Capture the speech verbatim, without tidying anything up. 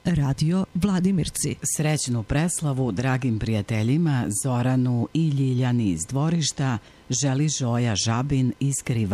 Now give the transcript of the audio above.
Radio Vladimirci. Srećnu preslavu dragim prijateljima Zoranu i Ljiljani iz dvorišta želi Žoja Žabin iz Kriva